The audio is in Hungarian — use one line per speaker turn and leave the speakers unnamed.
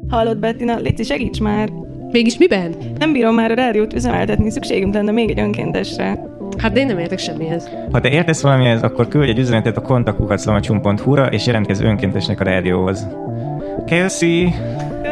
Hallod, Bettina, légy segíts már!
Mégis miben?
Nem bírom már a rádiót üzemeltetni, szükségünk lenne még egy önkéntesre.
Hát de én nem értek semmihez.
Ha te értesz valamihez, akkor küldj egy üzenetet a kontaktkukac.hu-ra és jelentkezz önkéntesnek a rádióhoz. Kelsey!